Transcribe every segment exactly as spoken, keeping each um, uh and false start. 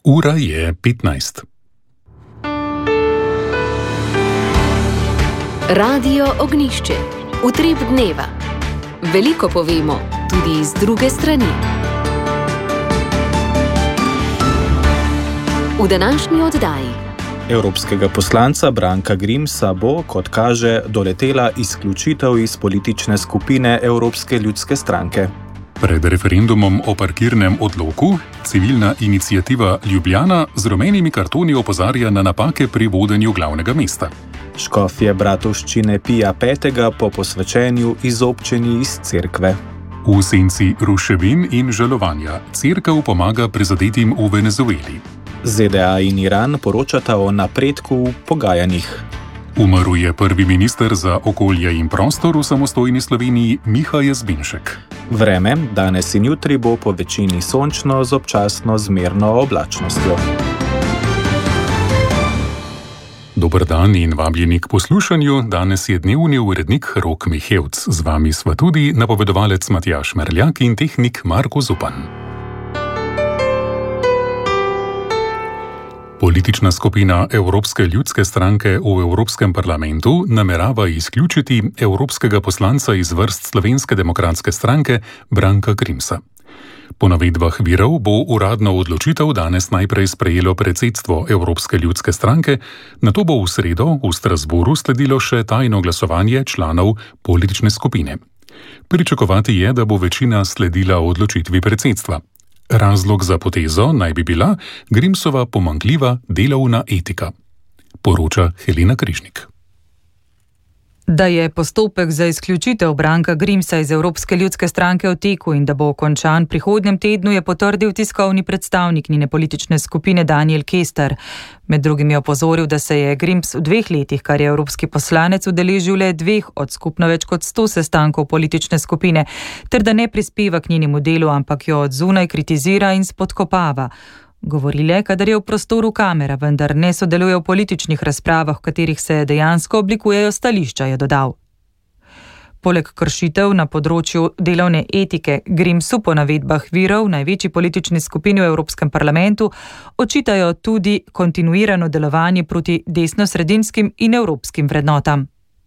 Ura je petnajst. Radio Ognjišče. Utrip dneva. Veliko povemo, tudi iz druge strani. V današnji oddaji. Evropskega poslanca Branka Grimsa bo, kot kaže, doletela izključitev iz politične skupine Evropske ljudske stranke. Pred referendumom o parkirnem odloku civilna iniciativa Ljubljana z rumenimi kartoni opozarja na napake pri vodenju glavnega mesta. Škofje Bratovščine Pija petega po posvečenju izobčeni iz cerkve. V senci ruševin in žalovanja cerkev pomaga prizadetim v Venezueli. ZDA in Iran poročata o napredku v pogajanjih. Umrl je prvi minister za okolje in prostor v samostojni Sloveniji Miha Jazbinšek. Vreme danes in jutri bo po večini sončno z občasno zmerno oblačnostjo. Dober dan in vabljeni k poslušanju. Danes je dnevni urednik Rok Mihevc. Z vami sva tudi napovedovalec Matjaž Merljak in tehnik Marko Zupan. Politična skupina Evropske ljudske stranke v Evropskem parlamentu namerava izključiti evropskega poslanca iz vrst Slovenske demokratske stranke Branka Grimsa. Po navedbah virov bo uradno odločitev danes najprej sprejelo predsedstvo Evropske ljudske stranke, nato bo v sredo v Strasbourgu sledilo še tajno glasovanje članov politične skupine. Pričakovati je, da bo večina sledila odločitvi predsedstva. Razlog za potezo naj bi bila Grimsova pomanjkljiva delovna etika, poroča Helena Križnik. Da je postopek za izključitev Branka Grimsa iz Evropske ljudske stranke v teku in da bo končan prihodnjem tednu, je potrdil tiskovni predstavnik njene politične skupine Daniel Kester. Med drugim je opozoril, da se je Grims v dveh letih, kar je evropski poslanec, udeležil le dveh od skupno več kot sto sestankov politične skupine, ter da ne prispeva k njenemu delu, ampak jo od zunaj kritizira in spodkopava. Govorile, kadar je v prostoru kamera, vendar ne sodeluje v političnih razpravah, v katerih se dejansko oblikujejo stališča, je dodal. Poleg kršitev na področju delovne etike Grimsu po navedbah virov največji politični skupini v Evropskem parlamentu očitajo tudi kontinuirano delovanje proti desnosredinskim in evropskim vrednotam.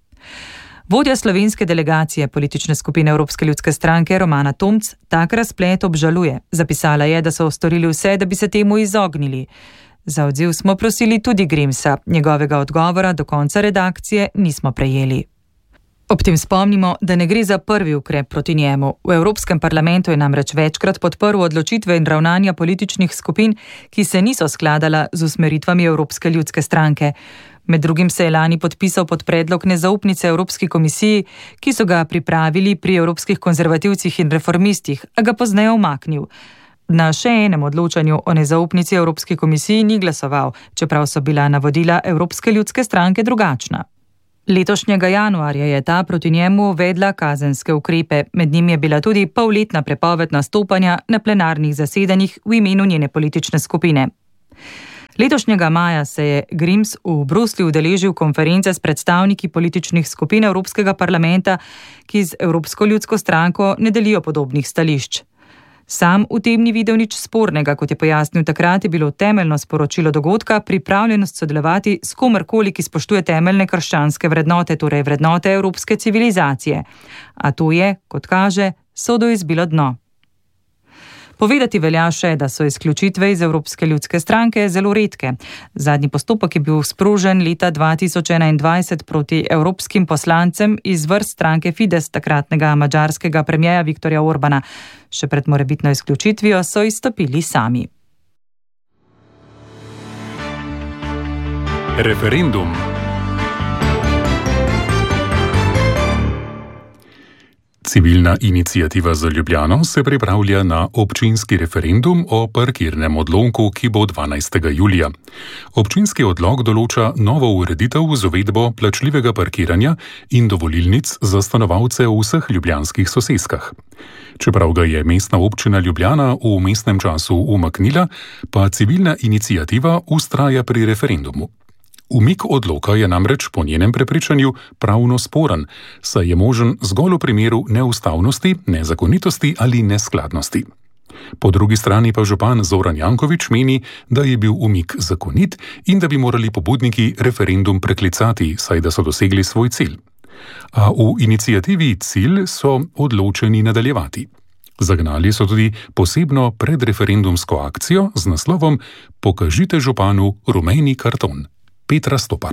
Vodja slovenske delegacije politične skupine Evropske ljudske stranke Romana Tomc tak razplet obžaluje. Zapisala je, da so storili vse, da bi se temu izognili. Za odziv smo prosili tudi Grimsa. Njegovega odgovora do konca redakcije nismo prejeli. Ob tem spomnimo, da ne gre za prvi ukrep proti njemu. V Evropskem parlamentu je namreč večkrat podprl odločitve in ravnanja političnih skupin, ki se niso skladala z usmeritvami Evropske ljudske stranke. Med drugim se je lani podpisal pod predlog nezaupnice Evropski komisiji, ki so ga pripravili pri evropskih konzervativcih in reformistih, a ga pozneje umaknil. Na še enem odločanju o nezaupnici Evropski komisiji ni glasoval, čeprav so bila navodila Evropske ljudske stranke drugačna. Letošnjega januarja je ta proti njemu uvedla kazenske ukrepe, med njim je bila tudi polletna prepoved nastopanja na plenarnih zasedanjih v imenu njene politične skupine. Letošnjega maja se je Grims v Bruslju udeležil konference s predstavniki političnih skupin Evropskega parlamenta, ki z Evropsko ljudsko stranko ne delijo podobnih stališč. Sam v tem ni videl nič spornega, kot je pojasnil takrat, je bilo temeljno sporočilo dogodka pripravljenost sodelovati s komerkoli, ki spoštuje temeljne krščanske vrednote, torej vrednote evropske civilizacije. A to je, kot kaže, sodo izbilo dno. Povedati velja še, da so izključitve iz Evropske ljudske stranke zelo redke. Zadnji postopek je bil sprožen leta dva tisoč enaindvajset proti evropskim poslancem iz vrst stranke Fides, takratnega madžarskega premierja Viktorja Orbana. Še pred morebitno izključitvijo so izstopili sami. Referendum. Civilna iniciativa za Ljubljano se pripravlja na občinski referendum o parkirnem odloku, ki bo dvanajstega julija. Občinski odlok določa novo ureditev z uvedbo plačljivega parkiranja in dovolilnic za stanovalce v vseh ljubljanskih soseskah. Čeprav ga je mestna občina Ljubljana v vmesnem času umaknila, pa civilna iniciativa vztraja pri referendumu. Umik odloka je namreč po njenem prepričanju pravno sporen, saj je možen zgolj v primeru neustavnosti, nezakonitosti ali neskladnosti. Po drugi strani pa župan Zoran Janković meni, da je bil umik zakonit in da bi morali pobudniki referendum preklicati, saj da so dosegli svoj cilj. A v iniciativi Cilj so odločeni nadaljevati. Zagnali so tudi posebno predreferendumsko akcijo z naslovom Pokažite županu rumeni karton. Petra Stopar.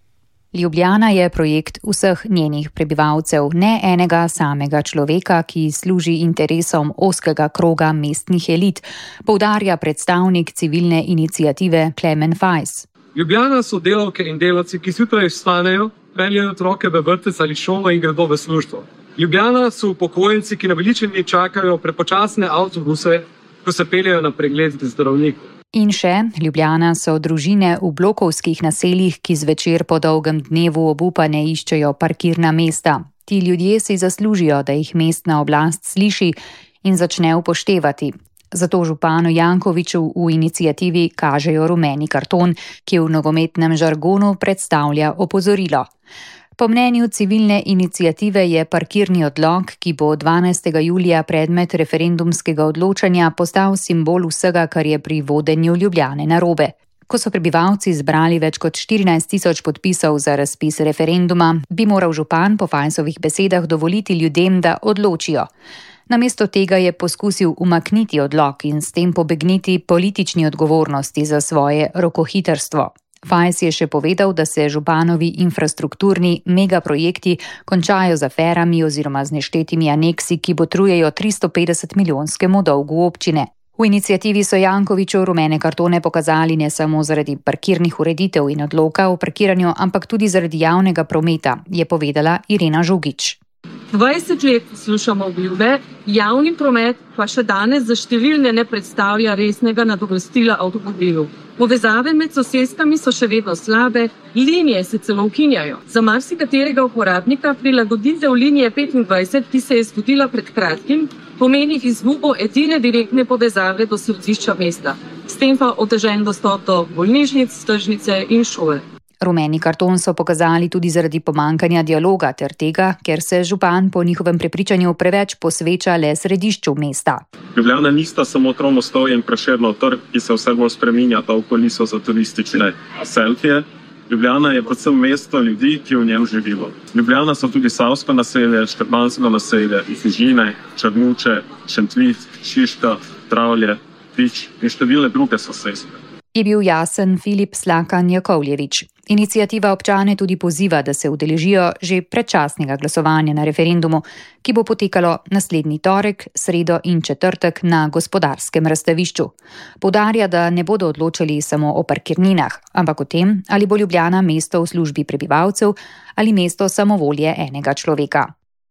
Ljubljana je projekt vseh njenih prebivalcev, ne enega samega človeka, ki služi interesom ozkega kroga mestnih elit, poudarja predstavnik civilne iniciative Klemen Fajs. Ljubljana so delavke in delavci, ki zjutraj vstanejo, peljejo otroke v vrtec ali šolo in gredo v službo. Ljubljana so upokojenci, ki na veličini čakajo prepočasne avtobuse, ko se peljejo na pregled k zdravniku. In še, Ljubljana so družine v blokovskih naseljih, ki zvečer po dolgem dnevu obupane iščejo parkirna mesta. Ti ljudje si zaslužijo, da jih mestna oblast sliši in začne upoštevati. Zato županu Jankoviću v iniciativi kažejo rumeni karton, ki v nogometnem žargonu predstavlja opozorilo. Po mnenju civilne iniciative je parkirni odlok, ki bo dvanajstega julija predmet referendumskega odločanja, postal simbol vsega, kar je pri vodenju Ljubljane narobe. Ko so prebivalci zbrali več kot štirinajst tisoč podpisov za razpis referenduma, bi moral župan po Fajsovih besedah dovoliti ljudem, da odločijo. Namesto tega je poskusil umakniti odlok in s tem pobegniti politični odgovornosti za svoje rokohitrstvo. Fajs je še povedal, da se županovi infrastrukturni megaprojekti končajo z aferami oziroma z neštetimi aneksi, ki botrujejo tristo petdeset milijonskemu dolgu občine. V iniciativi so Jankoviću rumene kartone pokazali ne samo zaradi parkirnih ureditev in odloka o parkiranju, ampak tudi zaradi javnega prometa, je povedala Irena Žugič. dvajset let poslušamo obljube, javni promet pa še danes za številne ne predstavlja resnega nadomestila avtomobilu. Povezave med sosedskami so še vedno slabe, linije se celo ukinjajo. Za marsikaterega uporabnika prilagoditev linije petindvajset, ki se je zgodila pred kratkim, pomeni izgubo edine direktne povezave do središča mesta. S tem pa otežen dostop do bolnišnic, tržnice in šole. Rumeni karton so pokazali tudi zaradi pomankanja dialoga ter tega, ker se župan po njihovem prepričanju preveč posveča le središču mesta. Ljubljana nista samo Tromostovje in Prešernov trg, ki se vse bolj spreminjata v kuliso za turistične selfije. Ljubljana je predvsem mesto ljudi, ki v njem živijo. Ljubljana so tudi Savsko naselje, Štepansko naselje, Fužine, Črnuče, Šentvid, Šiška, Travlje, Pič in številne druge sosedske. Je bil jasen Filip Slakan Jakovljevič. Iniciativa občane tudi poziva, da se udeležijo že predčasnega glasovanja na referendumu, ki bo potekalo naslednji torek, sredo in četrtek na Gospodarskem razstavišču. Poudarja, da ne bodo odločali samo o parkirninah, ampak o tem, ali bo Ljubljana mesto v službi prebivalcev ali mesto samovolje enega človeka.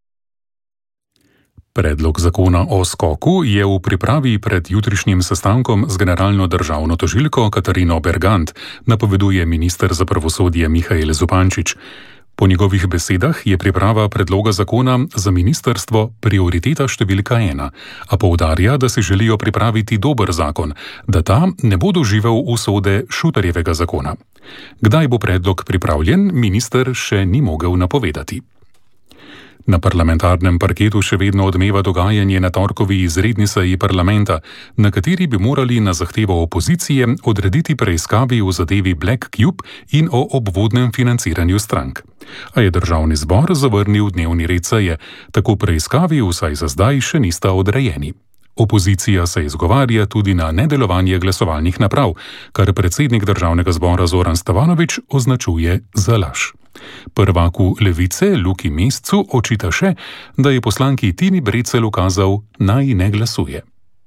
Predlog zakona o skoku je v pripravi pred jutrišnjim sestankom z generalno državno tožilko Katarino Bergant, napoveduje minister za pravosodje Mihael Zupančič. Po njegovih besedah je priprava predloga zakona za ministrstvo prioriteta številka ena, a poudarja, da si želijo pripraviti dober zakon, da ta ne bo doživel usode Šutarjevega zakona. Kdaj bo predlog pripravljen, minister še ni mogel napovedati. Na parlamentarnem parketu še vedno odmeva dogajanje na torkovi izredni seji parlamenta, na kateri bi morali na zahtevo opozicije odrediti preiskavi v zadevi Black Cube in o obvodnem financiranju strank. A je državni zbor zavrnil dnevni red seje, tako preiskavi vsaj za zdaj še nista odrejeni. Opozicija se izgovarja tudi na nedelovanje glasovalnih naprav, kar predsednik državnega zbora Zoran Stevanović označuje za laž. Prvaku Levice Luki Mescu očita še, da je poslanki Tini Brecelj ukazal, naj ne glasuje.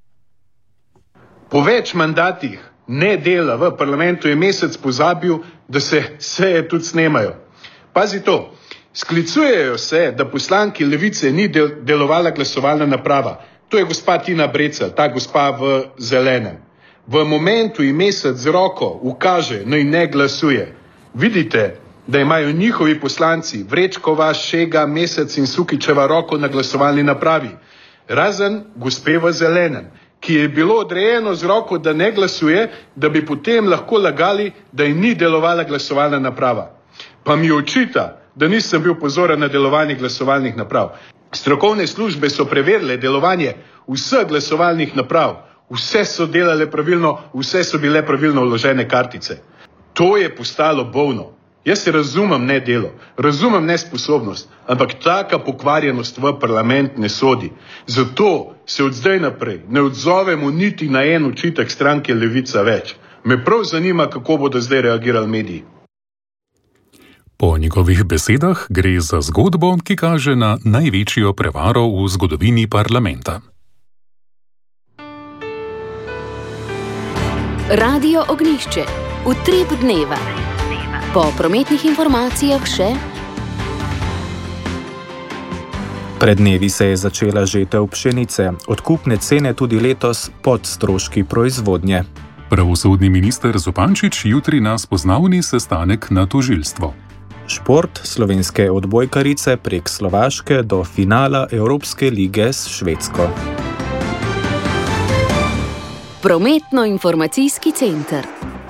Po več mandatih ne dela v parlamentu je Mesec pozabil, da se seje tudi snemajo. Pazi to, sklicujejo se, da poslanki Levice ni del, delovala glasovalna naprava. To je gospa Tina Brecelj, ta gospa v zelenem. V momentu ji Mesec z roko ukaže, naj ne glasuje. Vidite, da imajo njihovi poslanci Vrečkova, Šega, Mesec in Sukičeva roko na glasovalni napravi. Razen gospe v zelenem, ki je bilo odrejeno z roko, da ne glasuje, da bi potem lahko lagali, da ji ni delovala glasovalna naprava. Pa mi očita, da nisem bil pozoren na delovanje glasovalnih naprav. Strokovne službe so preverile delovanje vseh glasovalnih naprav. Vse so delale pravilno, vse so bile pravilno vložene kartice. To je postalo bolno. Jaz se razumem nedelo, razumem nesposobnost, ampak taka pokvarjenost v parlament ne sodi. Zato se od zdaj naprej ne odzovemo niti na en očitek stranke Levica več. Me prav zanima, kako bodo zdaj reagirali mediji. Po njegovih besedah gre za zgodbo, ki kaže na največjo prevaro v zgodovini parlamenta. Radio Ognjišče. Utrip dneva. Po prometnih informacijah še. Pred dnevi se je začela žetev pšenice, odkupne cene tudi letos pod stroški proizvodnje. Pravosodni minister Zupančič jutri na spoznavni sestanek na tožilstvo. Šport slovenske odbojkarice prek Slovaške do finala Evropske lige s Švedsko. Prometno-informacijski center.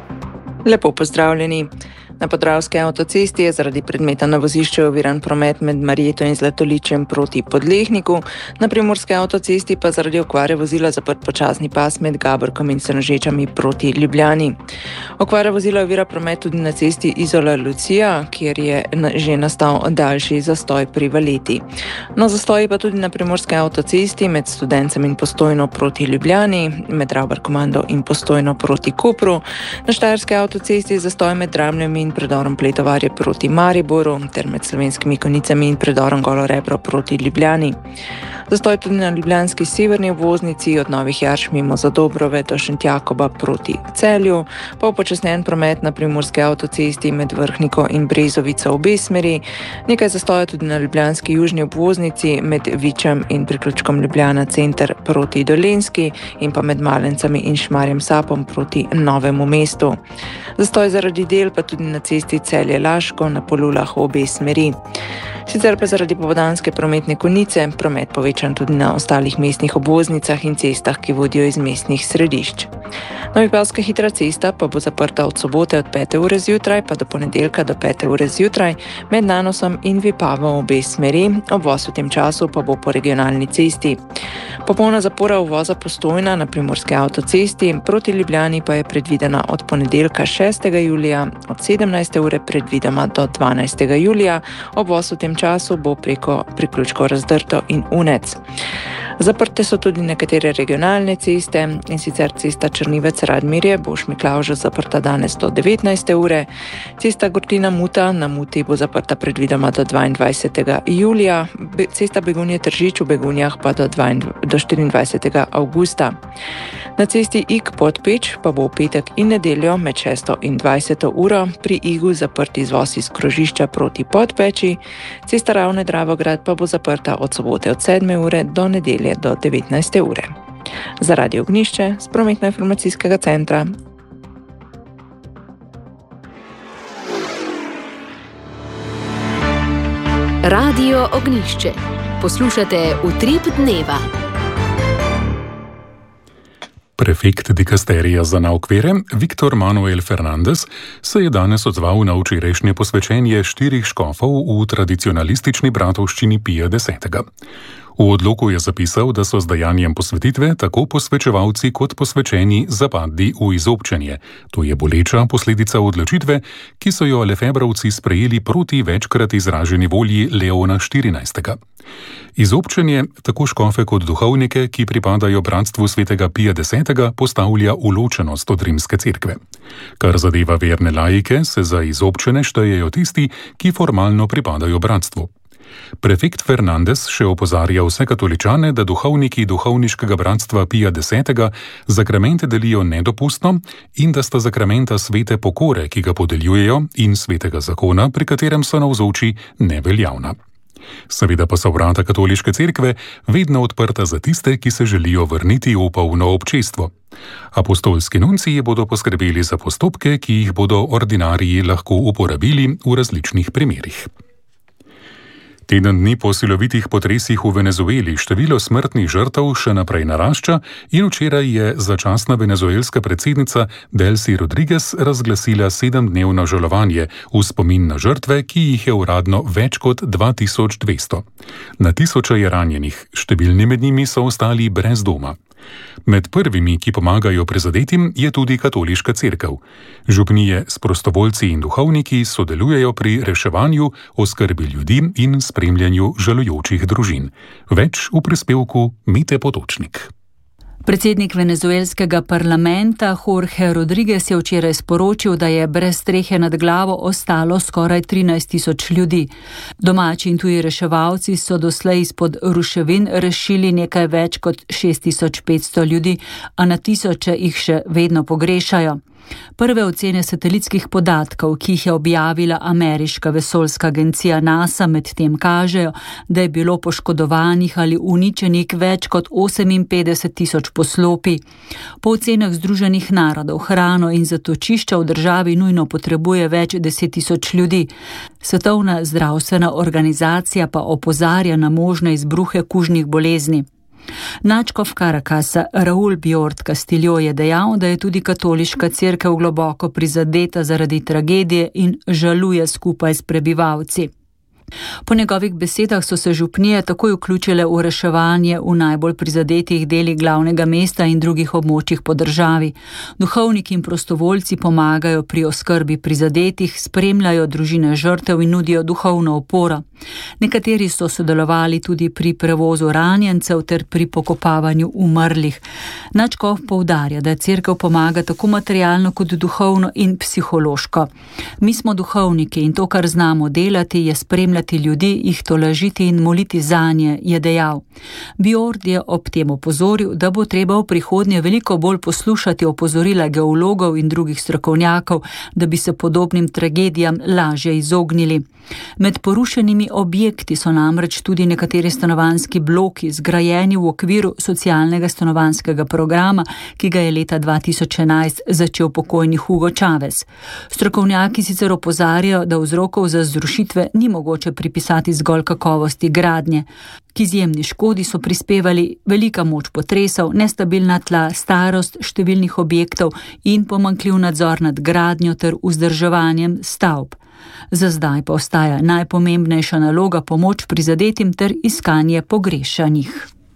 Lepo pozdravljeni. Na Podravski avtocesti je zaradi predmeta na vozišču oviran promet med Marjeto in Zlatoličem proti Podlehniku, na Primorski avtocesti pa zaradi okvare vozila zaprt počasni pas med Gaborkom in Senožečami proti Ljubljani. Okvara vozila ovira promet tudi na cesti Izola-Lucija, kjer je že nastal daljši zastoj pri Valeti. No, zastoji pa tudi na Primorski avtocesti med Studencem in Postojno proti Ljubljani, med Ravbarkomando in Postojno proti Kopru, na Štajerski avtocesti zastoj med Dramljem in predorom Pletovarje proti Mariboru ter med Slovenskimi Konicami in predorom Golo Rebro proti Ljubljani. Zastoj tudi na ljubljanski severni obvoznici od Novih Jarš mimo Zadobrove do Šentjakoba proti Celju, pa upočasnjen promet na Primorski avtocesti med Vrhniko in Brezovico v obe smeri, nekaj zastoja tudi na ljubljanski južni obvoznici med Vičem in priključkom Ljubljana center proti Dolenjski in pa med Malencami in Šmarjem Sapom proti Novemu mestu. Zastoj zaradi del pa tudi na cesti Celje-Laško na Polulah v obe smeri. Sicer pa zaradi popoldanske prometne konice promet povečan tudi na ostalih mestnih obvoznicah in cestah, ki vodijo iz mestnih središč. Novipavska hitra cesta pa bo zaprta od sobote od pete ure zjutraj pa do ponedeljka do pete ure zjutraj med Nanosom in Vipavo v obe smeri, obvoz v tem času pa bo po regionalni cesti. Popolna zapora uvoza Postojna na Primorski avtocesti proti Ljubljani pa je predvidena od ponedeljka šestega julija od sedemnajste ure predvidoma do dvanajstega julija, obvoz v tem času bo preko priključkov Razdrto in Unec. Zaprte so tudi nekatere regionalne ceste, in sicer cesta Črnivec-Radmirje bo v Šmiklavžu zaprta danes do devetnajste ure, cesta Gortina-Muta na Muti bo zaprta predvidoma do dvaindvajsetega julija, cesta Begunje-Tržič v Begunjah pa do, do štiriindvajsetega avgusta. Na cesti Ig-Podpeč pa bo v petek in nedeljo med šesto in dvajseto uro pri Igu zaprt izvoz iz krožišča proti Podpeči, cesta Ravne-Dravograd pa bo zaprta od sobote od sedme ure do nedelje do devetnajste ure. Za Radio Ognjišče z prometno-informacijskega centra. Radio Ognjišče. Poslušate Utrip dneva. Prefekt dikasterija za nauk vere, Viktor Manuel Fernandez, se je danes odzval na včerajšnje posvečenje štirih škofov v tradicionalistični bratovščini Pija desetega. V odloku je zapisal, da so z dejanjem posvetitve tako posvečevalci kot posvečeni zapadli v izobčenje. To je boleča posledica odločitve, ki so jo Lefebvrovci sprejeli proti večkrat izraženi volji Leona štirinajstega. Izobčenje tako škofe kot duhovnike, ki pripadajo bratstvu svetega Pija desetega, postavlja v ločenost od rimske cerkve. Kar zadeva verne laike, se za izobčene štejejo tisti, ki formalno pripadajo bratstvu. Prefekt Fernandez še opozarja vse katoličane, da duhovniki duhovniškega bratstva Pija desetega zakramente delijo nedopustno in da sta zakramenta svete pokore, ki ga podeljujejo, in svetega zakona, pri katerem so navzoči, neveljavna. Seveda pa so vrata katoliške cerkve vedno odprta za tiste, ki se želijo vrniti v polno občestvo. Apostolski nunciji bodo poskrbeli za postopke, ki jih bodo ordinariji lahko uporabili v različnih primerih. Teden dni po silovitih potresih v Venezueli število smrtnih žrtev še naprej narašča in včeraj je začasna venezuelska predsednica Delcy Rodriguez razglasila sedemdnevno žalovanje v spomin na žrtve, ki jih je uradno več kot dva tisoč dvesto. Na tisoče je ranjenih, številni med njimi so ostali brez doma. Med prvimi, ki pomagajo prizadetim, je tudi katoliška cerkev. Župnije s prostovoljci in duhovniki sodelujejo pri reševanju, oskrbi ljudi in spremljanju žalujočih družin. Več v prispevku Mite Potočnik. Predsednik venezuelskega parlamenta Jorge Rodriguez je včeraj sporočil, da je brez strehe nad glavo ostalo skoraj trinajst tisoč ljudi. Domači in tuji reševalci so doslej izpod ruševin rešili nekaj več kot šest tisoč petsto ljudi, a na tisoče jih še vedno pogrešajo. Prve ocene satelitskih podatkov, ki jih je objavila ameriška vesoljska agencija NASA, medtem kažejo, da je bilo poškodovanih ali uničenih več kot oseminpetdeset tisoč poslopij. Po ocenah Združenih narodov hrano in zatočišča v državi nujno potrebuje več deset tisoč ljudi. Svetovna zdravstvena organizacija pa opozarja na možne izbruhe kužnih bolezni. Nadškof Caracasa Raúl Bjort Castillo je dejal, da je tudi katoliška cerkev globoko prizadeta zaradi tragedije in žaluje skupaj s prebivalci. Po njegovih besedah so se župnije takoj vključile v reševanje v najbolj prizadetih delih glavnega mesta in drugih območjih po državi. Duhovniki in prostovoljci pomagajo pri oskrbi prizadetih, spremljajo družine žrtev in nudijo duhovno oporo. Nekateri so sodelovali tudi pri prevozu ranjencev ter pri pokopavanju umrlih. Nadškof poudarja, da cerkev pomaga tako materialno kot duhovno in psihološko. Mi smo duhovniki in to, kar znamo delati, je spremljati ljudi, jih tolažiti in moliti zanje, je dejal. Bjord je ob tem opozoril, da bo treba v prihodnje veliko bolj poslušati opozorila geologov in drugih strokovnjakov, da bi se podobnim tragedijam lažje izognili. Med porušenimi objekti so namreč tudi nekateri stanovanjski bloki, zgrajeni v okviru socialnega stanovanjskega programa, ki ga je leta dva tisoč enajst začel pokojni Hugo Chavez. Strokovnjaki sicer opozarjajo, da vzrokov za zrušitve ni mogoče pripisati zgolj kakovosti gradnje. K izjemni škodi so prispevali velika moč potresov, nestabilna tla, starost številnih objektov in pomanjkljiv nadzor nad gradnjo ter vzdrževanjem stavb. Za zdaj pa ostaja najpomembnejša naloga pomoč prizadetim ter iskanje pogrešanih.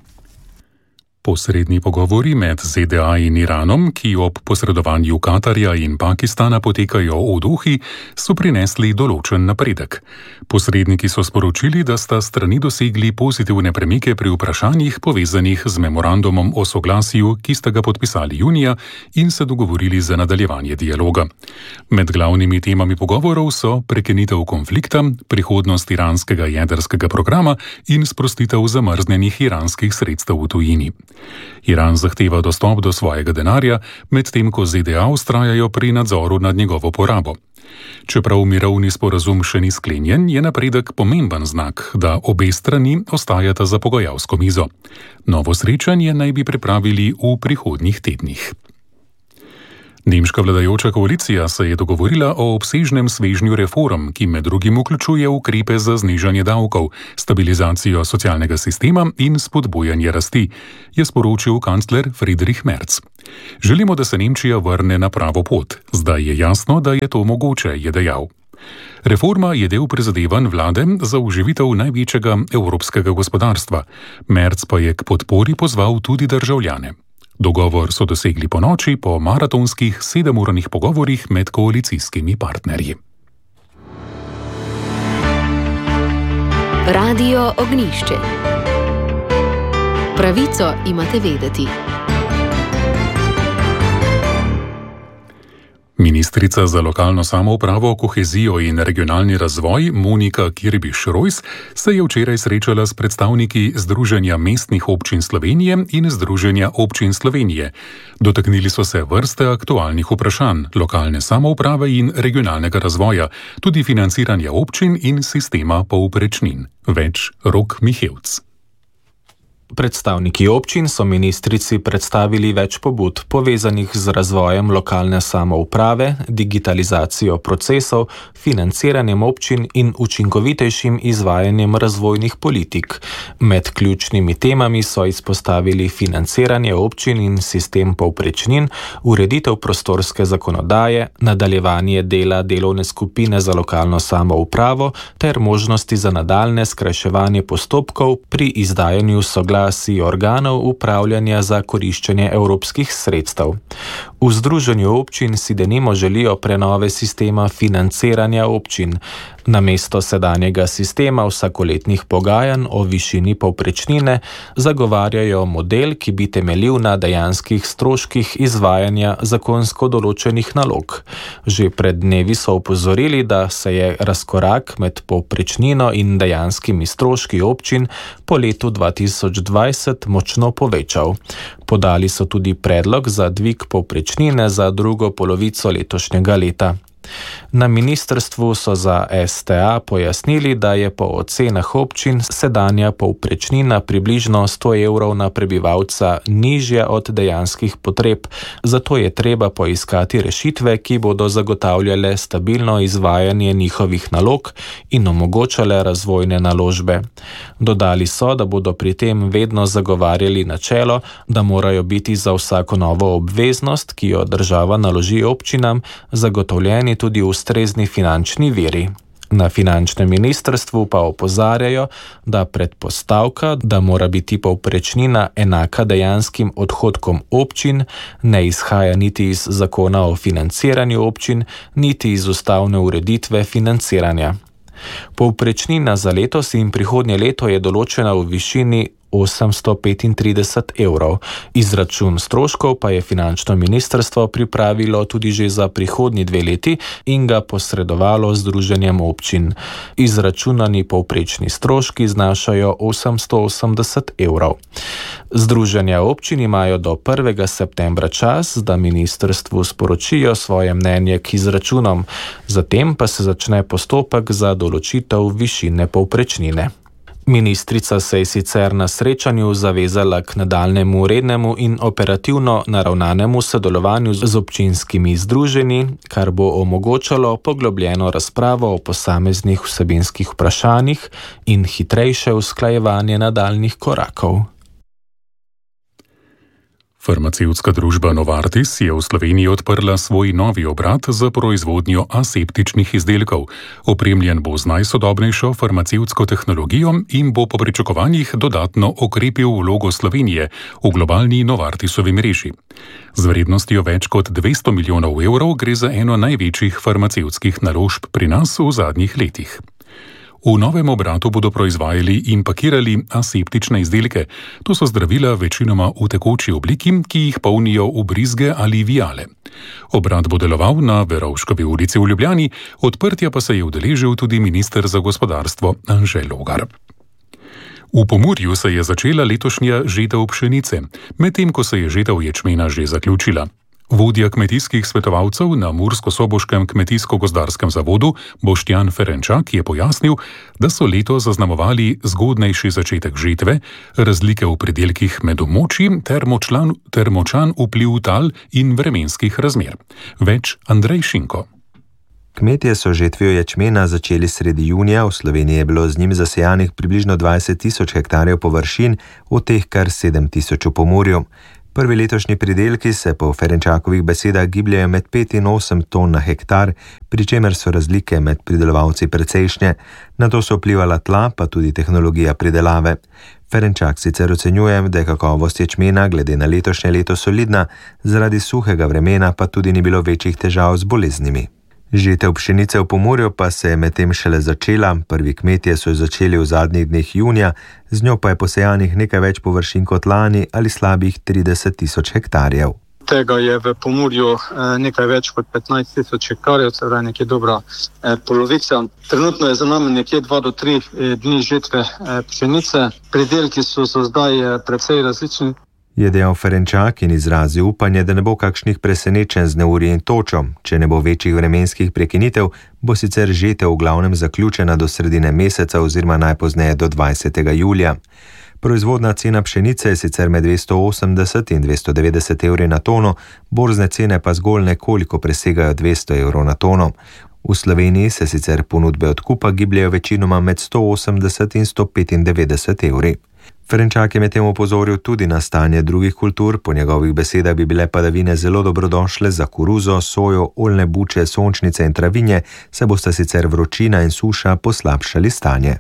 Posredni pogovori med Z D A in Iranom, ki ob posredovanju Katarja in Pakistana potekajo v Dohi, so prinesli določen napredek. Posredniki so sporočili, da sta strani dosegli pozitivne premike pri vprašanjih povezanih z memorandumom o soglasju, ki sta ga podpisali junija in se dogovorili za nadaljevanje dialoga. Med glavnimi temami pogovorov so prekinitev konflikta, prihodnost iranskega jedrskega programa in sprostitev zamrznjenih iranskih sredstev v tujini. Iran zahteva dostop do svojega denarja, medtem ko Z D A vztrajajo pri nadzoru nad njegovo porabo. Čeprav mirovni sporazum še ni sklenjen, je napredek pomemben znak, da obe strani ostajata za pogajalsko mizo. Novo srečanje naj bi pripravili v prihodnjih tednih. Nemška vladajoča koalicija se je dogovorila o obsežnem svežnju reform, ki med drugim vključuje ukrepe za znižanje davkov, stabilizacijo socialnega sistema in spodbujanje rasti, je sporočil kancler Friedrich Merz. Želimo, da se Nemčija vrne na pravo pot. Zdaj je jasno, da je to mogoče, je dejal. Reforma je del prizadevanj vlade za oživitev največjega evropskega gospodarstva. Merz pa je k podpori pozval tudi državljane. Dogovor so dosegli po noči po maratonskih sedemurnih pogovorih med koalicijskimi partnerji. Radio Ognjišče. Pravico imate vedeti. Ministrica za lokalno samoupravo, kohezijo in regionalni razvoj Monika Kirbiš-Rojs se je včeraj srečala s predstavniki Združenja mestnih občin Slovenije in Združenja občin Slovenije. Dotaknili so se vrste aktualnih vprašanj lokalne samouprave in regionalnega razvoja, tudi financiranja občin in sistema povprečnin. Več Rok Mihevc. Predstavniki občin so ministrici predstavili več pobud, povezanih z razvojem lokalne samouprave, digitalizacijo procesov, financiranjem občin in učinkovitejšim izvajanjem razvojnih politik. Med ključnimi temami so izpostavili financiranje občin in sistem povprečnin, ureditev prostorske zakonodaje, nadaljevanje dela delovne skupine za lokalno samoupravo ter možnosti za nadaljne skrajševanje postopkov pri izdajanju soglasij organov upravljanja za koriščenje evropskih sredstev. V Združenju občin si denimo želijo prenove sistema financiranja občin. Namesto sedanjega sistema vsakoletnih pogajanj o višini povprečnine zagovarjajo model, ki bi temeljil na dejanskih stroških izvajanja zakonsko določenih nalog. Že pred dnevi so opozorili, da se je razkorak med povprečnino in dejanskimi stroški občin po letu dva tisoč dvajset močno povečal. Podali so tudi predlog za dvig povprečnine za drugo polovico letošnjega leta. Na ministrstvu so za S T A pojasnili, da je po ocenah občin sedanja povprečnina približno sto evrov na prebivalca nižja od dejanskih potreb, zato je treba poiskati rešitve, ki bodo zagotavljale stabilno izvajanje njihovih nalog in omogočale razvojne naložbe. Dodali so, da bodo pri tem vedno zagovarjali načelo, da morajo biti za vsako novo obveznost, ki jo država naloži občinam, zagotovljeni tudi ustrezni finančni viri. Na finančnem ministrstvu pa opozarjajo, da predpostavka, da mora biti povprečnina enaka dejanskim odhodkom občin, ne izhaja niti iz zakona o financiranju občin, niti iz ustavne ureditve financiranja. Povprečnina za letos in prihodnje leto je določena v višini osemsto petintrideset evrov. Izračun stroškov pa je finančno ministrstvo pripravilo tudi že za prihodnji dve leti in ga posredovalo združenjem občin. Izračunani povprečni stroški znašajo osemsto osemdeset evrov. Združenja občin imajo do prvega septembra čas, da ministrstvu sporočijo svoje mnenje k izračunom, zatem pa se začne postopek za določitev višine povprečnine. Ministrica se je sicer na srečanju zavezala k nadaljnjemu rednemu in operativno naravnanemu sodelovanju z občinskimi združenji, kar bo omogočalo poglobljeno razpravo o posameznih vsebinskih vprašanjih in hitrejše usklajevanje nadaljnjih korakov. Farmacevtska družba Novartis je v Sloveniji odprla svoj novi obrat za proizvodnjo aseptičnih izdelkov. Opremljen bo z najsodobnejšo farmacevtsko tehnologijo in bo po pričakovanjih dodatno okrepil vlogo Slovenije v globalni Novartisovi mreži. Z vrednostjo več kot dvesto milijonov evrov gre za eno največjih farmacevtskih naložb pri nas v zadnjih letih. V novem obratu bodo proizvajali in pakirali aseptične izdelke. To so zdravila večinoma v tekoči obliki, ki jih polnijo v brizge ali vijale. Obrat bo deloval na Verovškovi ulici v Ljubljani, odprtja pa se je udeležil tudi minister za gospodarstvo Anže Logar. V Pomurju se je začela letošnja žetev pšenice, medtem ko se je žetev ječmena že zaključila. Vodja kmetijskih svetovalcev na Mursko-Soboškem kmetijsko-gozdarskem zavodu Boštjan Ferenčak je pojasnil, da so leto zaznamovali zgodnejši začetek žetve, razlike v pridelkih med območji ter, ter močan vpliv tal in vremenskih razmer. Več Andrej Šinko. Kmetje so žetvijo ječmena začeli sredi junija, v Sloveniji je bilo z njim zasejanih približno dvajset tisoč hektarjev površin, od teh kar sedem tisoč v Pomurju. Prvi letošnji pridelki se po Ferenčakovih besedah gibljajo med pet in osem ton na hektar, pri čemer so razlike med pridelovalci precejšnje. Na to so vplivala tla, pa tudi tehnologija pridelave. Ferenčak sicer ocenjuje, da je kakovost ječmena glede na letošnje leto solidna, zaradi suhega vremena pa tudi ni bilo večjih težav z boleznimi. Žetev pšenice v Pomurju pa se je medtem šele začela, prvi kmetje so jo začeli v zadnjih dneh junija, z njo pa je posejanih nekaj več površin kot lani ali slabih trideset tisoč hektarjev. Tega je v Pomurju nekaj več kot petnajst tisoč hektarjev, se pravi nekje dobra polovica. Trenutno je za nami nekje dva do tri dni žetve pšenice. Pridelki so za zdaj precej različni. Je dejal Ferenčak in izrazil upanje, da ne bo kakšnih presenečenj z neurji in točo. Če ne bo večjih vremenskih prekinitev, bo sicer žetev v glavnem zaključena do sredine meseca oziroma najpozneje do dvajsetega julija. Proizvodna cena pšenice je sicer med dvesto osemdeset in dvesto devetdeset evri na tono, borzne cene pa zgolj nekoliko presegajo dvesto evrov na tono. V Sloveniji se sicer ponudbe odkupa gibljajo večinoma med sto osemdeset in sto petindevetdeset evri. Ferenčak je medtem opozoril tudi na stanje drugih kultur, po njegovih besedah bi bile padavine zelo dobrodošle za koruzo, sojo, oljne buče, sončnice in travinje, saj bosta sicer vročina in suša poslabšali stanje.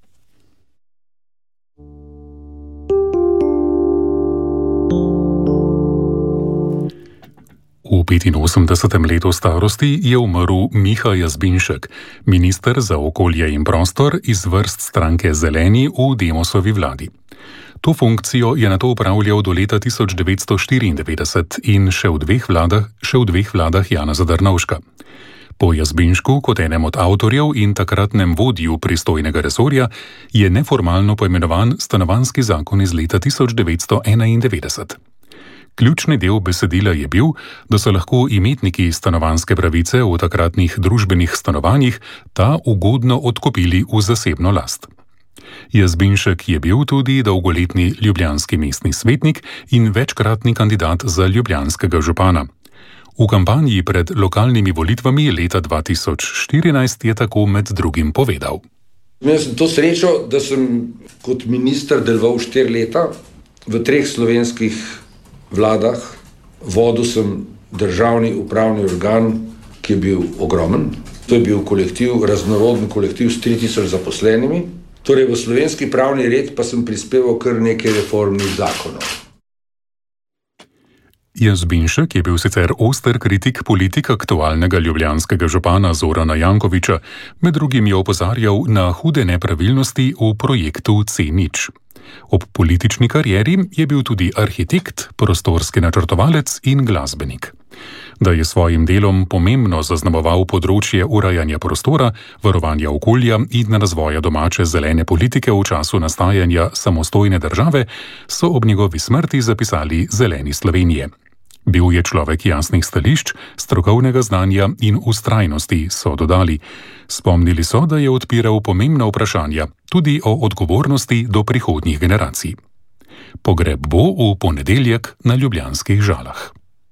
V petinosemdesetem letu starosti je umrl Miha Jazbinšek, minister za okolje in prostor iz vrst stranke Zeleni v Demosovi vladi. To funkcijo je nato upravljal do leta tisoč devetsto štiriindevetdeset in še v dveh vladah, še v dveh vladah Janeza Drnovška. Po Jazbinšku, kot enem od avtorjev in takratnem vodju pristojnega resorja, je neformalno poimenovan stanovanjski zakon iz leta tisoč devetsto enaindevetdeset. Ključni del besedila je bil, da so lahko imetniki stanovanjske pravice v takratnih družbenih stanovanjih ta ugodno odkupili v zasebno last. Jazbinšek je bil tudi dolgoletni ljubljanski mestni svetnik in večkratni kandidat za ljubljanskega župana. V kampanji pred lokalnimi volitvami leta dva tisoč štirinajst je tako med drugim povedal. Imel sem to srečo, da sem kot minister deloval štiri leta v treh slovenskih vladah. Vodil sem državni upravni organ, ki je bil ogromen. To je bil kolektiv, raznoroden kolektiv s tri tisoč zaposlenimi. Torej v slovenski pravni red pa sem prispeval kar nekaj reformnih zakonov. Jazbinšek je bil sicer oster kritik politik aktualnega ljubljanskega župana Zorana Jankovića, med drugim je opozarjal na hude nepravilnosti v projektu C nič. Ob politični karieri je bil tudi arhitekt, prostorski načrtovalec in glasbenik. Da je svojim delom pomembno zaznamoval področje urejanja prostora, varovanja okolja in razvoja domače zelene politike v času nastajanja samostojne države, so ob njegovi smrti zapisali Zeleni Slovenije. Bil je človek jasnih stališč, strokovnega znanja in vztrajnosti, so dodali. Spomnili so, da je odpiral pomembna vprašanja, tudi o odgovornosti do prihodnjih generacij. Pogreb bo v ponedeljek na Ljubljanskih Žalah.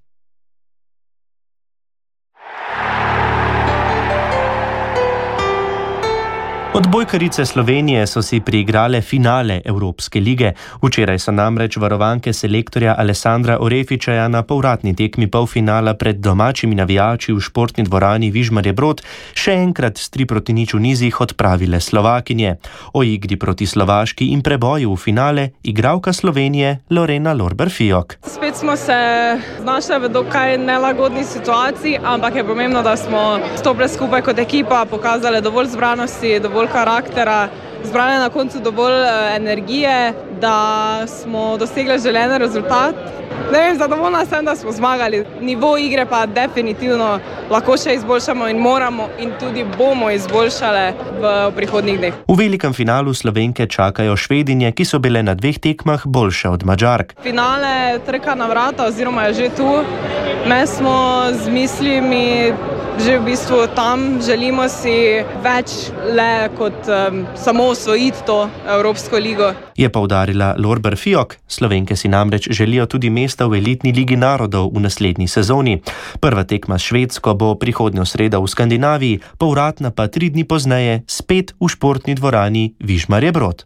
Odbojkarice Slovenije so si priigrale finale Evropske lige. Včeraj so namreč varovanke selektorja Alessandra Orefičaja na povratni tekmi polfinala pred domačimi navijači v športni dvorani Vižmarje Brod še enkrat s tri proti nič v nizih odpravile Slovakinje. O igri proti Slovaški in preboju v finale igralka Slovenije Lorena Lorber-Fijok. Spet smo se znašli v dokaj nelagodni situaciji, ampak je pomembno, da smo stopili skupaj kot ekipa, pokazali dovolj zbranosti, dovolj karaktera, zbrali na koncu dovolj energije, da smo dosegli želeni rezultat. Ne vem, zadovoljna sem, da smo zmagali. Nivo igre pa definitivno lahko še izboljšamo in moramo in tudi bomo izboljšale v prihodnjih dneh. V velikem finalu Slovenke čakajo Švedinje, ki so bile na dveh tekmah boljše od Madžark. Finale trka na vrata oziroma je že tu. Me smo z mislimi že v bistvu tam, želimo si več le kot um, samo osvojiti to Evropsko ligo. Je poudarila Lorber-Fijok. Slovenke si namreč želijo tudi mesta v elitni ligi narodov v naslednji sezoni. Prva tekma s Švedsko bo prihodnjo sredo v Skandinaviji, povratna pa tri dni pozneje spet v športni dvorani Vižmarje Brod.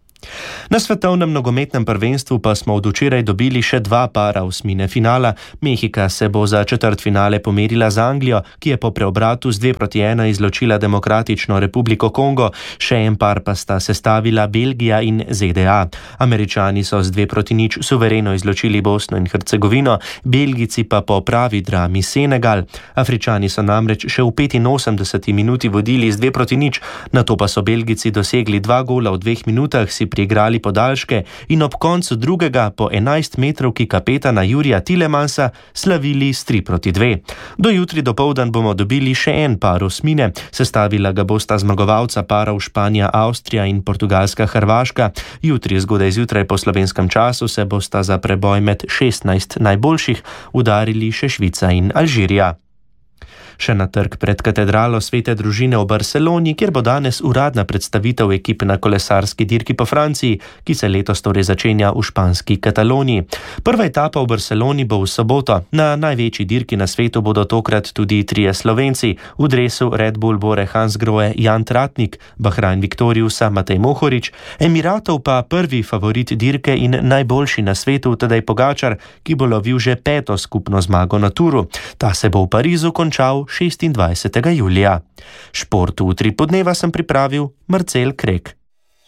Na svetovnem nogometnem prvenstvu pa smo od včeraj dobili še dva para osmine finala. Mehika se bo za četrtfinale pomerila z Anglijo, ki je po preobratu z dve proti ena izločila Demokratično republiko Kongo, še en par pa sta sestavila Belgija in Z D A. Američani so z dve proti nič suvereno izločili Bosno in Hercegovino, Belgijci pa po pravi drami Senegal. Afričani so namreč še v petinosemdeseti minuti vodili z dve proti nič, nato pa so Belgijci dosegli dva gola v dveh minutah, si priigrali podaljške in ob koncu drugega po enajst metrovki kapetana Jurija Tilemansa slavili s tri proti dve. Do jutri dopoldan bomo dobili še en par osmine. Sestavila ga bosta zmagovalca parov Španija, Avstrija in Portugalska, Hrvaška. Jutri zgodaj zjutraj po slovenskem času se bosta za preboj med šestnajst najboljših udarili še Švica in Alžirija. Še na trg pred katedralo Svete družine v Barceloni, kjer bo danes uradna predstavitev ekip na kolesarski dirki po Franciji, ki se letos torej začenja v španski Kataloniji. Prva etapa v Barceloni bo v soboto. Na največji dirki na svetu bodo tokrat tudi trije Slovenci. V dresu Red Bull Bore Hansgrohe Jan Tratnik, Bahrain Victoriusa Matej Mohorič, Emiratov pa prvi favorit dirke in najboljši na svetu Tadej Pogačar, ki bo lovil že peto skupno zmago na Turu. Ta se bo v Parizu končal šestindvajsetega julija. Šport v Utrip dneva sem pripravil Marcel Krek.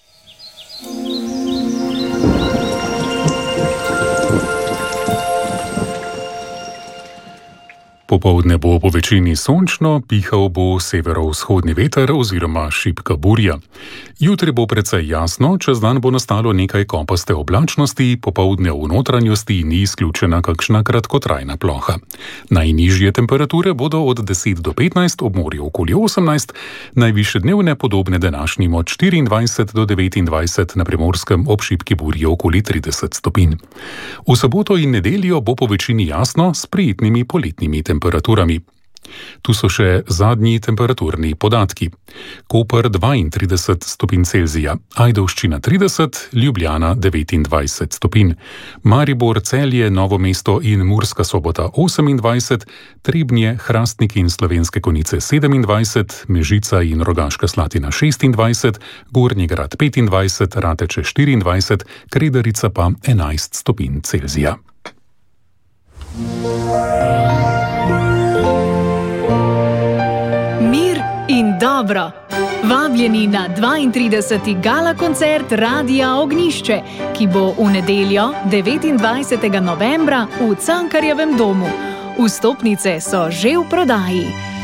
Popoldne bo po večini sončno, pihal bo severovzhodni veter oziroma šibka burja. Jutri bo precej jasno, čez dan bo nastalo nekaj kopaste oblačnosti, popoldne v notranjosti ni izključena kakšna kratkotrajna ploha. Najnižje temperature bodo od deset do petnajst, ob morju okoli osemnajst, najvišje dnevne podobne današnjim od štiriindvajset do devetindvajset, na Primorskem ob šibki burji okoli trideset stopinj. V soboto in nedeljo bo po večini jasno s prijetnimi poletnimi temperaturami. temperaturami. Tu so še zadnji temperaturni podatki. Koper dvaintrideset stopinj Celzija, Ajdovščina trideset, Ljubljana devetindvajset stopinj, Maribor, Celje, Novo mesto in Murska Sobota osemindvajset, Trebnje, Hrastnik in Slovenske Konjice sedemindvajset, Mežica in Rogaška Slatina šestindvajset, Gornji Grad petindvajset, Rateče štiriindvajset, Kredarica pa enajst stopinj Celzija. In dobro. Vabljeni na dvaintrideseti gala koncert Radia Ognjišče, ki bo v nedeljo devetindvajsetega novembra v Cankarjevem domu. Vstopnice so že v prodaji.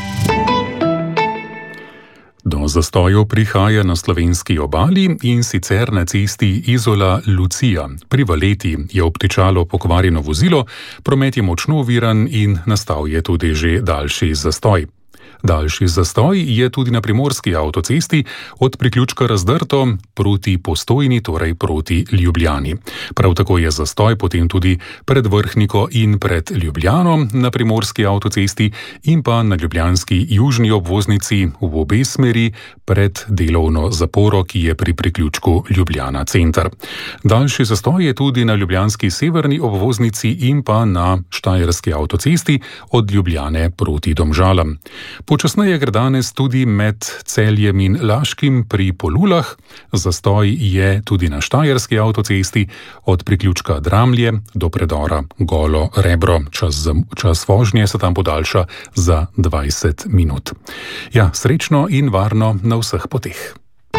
Do zastojev prihaja na slovenski obali in sicer na cesti Izola-Lucija. Pri Valeti je obtičalo pokvarjeno vozilo, promet je močno oviran in nastal je tudi že daljši zastoj. Daljši zastoj je tudi na primorski avtocesti od priključka Razdrto proti Postojni, torej proti Ljubljani. Prav tako je zastoj potem tudi pred Vrhniko in pred Ljubljano na primorski avtocesti in pa na ljubljanski južni obvoznici v obe smeri pred delovno zaporo, ki je pri priključku Ljubljana center. Daljši zastoj je tudi na ljubljanski severni obvoznici in pa na štajerski avtocesti od Ljubljane proti Domžalam. Počasneje gre danes tudi med Celjem in Laškim pri Polulah. Zastoj je tudi na štajerski avtocesti od priključka Dramlje do predora Golo Rebro. Čas, čas vožnje se tam podaljša za dvajset minut. Ja, srečno in varno na vseh poteh.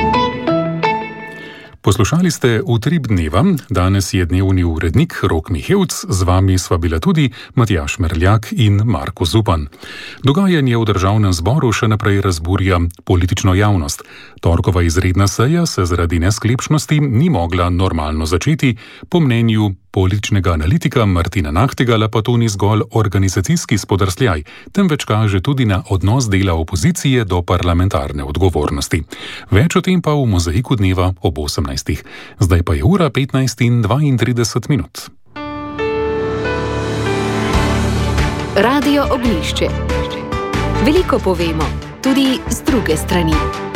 Poslušali ste Utrip dneva, danes je dnevni urednik Rok Mihevc, z vami sva bila tudi Matjaž Merljak in Marko Zupan. Dogajanje v državnem zboru še naprej razburja politično javnost. Torkova izredna seja se zaradi nesklepčnosti ni mogla normalno začeti, po mnenju političnega analitika Martina Nahtigala pa to ni zgolj organizacijski spodrsljaj, temveč kaže tudi na odnos dela opozicije do parlamentarne odgovornosti. Več o tem pa v Mozaiku dneva ob osemnajstih. Zdaj pa je ura petnajst in dvaintrideset minut. Radio Ognjišče. Veliko povemo, tudi z druge strani.